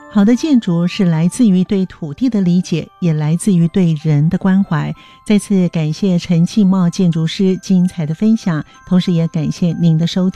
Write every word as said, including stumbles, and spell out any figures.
好的建筑是来自于对土地的理解，也来自于对人的关怀。再次感谢陈庆茂建筑师精彩的分享，同时也感谢您的收听。